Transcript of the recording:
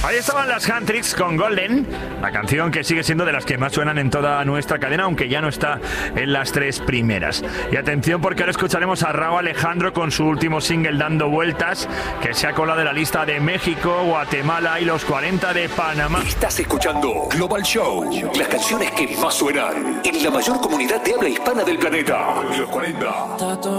Ahí estaban las Handtricks con Golden, la canción que sigue siendo de las que más suenan en toda nuestra cadena, aunque ya no está en las 3 primeras. Y atención, porque ahora escucharemos a Rauw Alejandro con su último single Dando Vueltas, que se ha colado de la lista de México, Guatemala y los 40 de Panamá. Estás escuchando Global Show, las canciones que más suenan en la mayor comunidad de habla hispana del planeta. Los 40.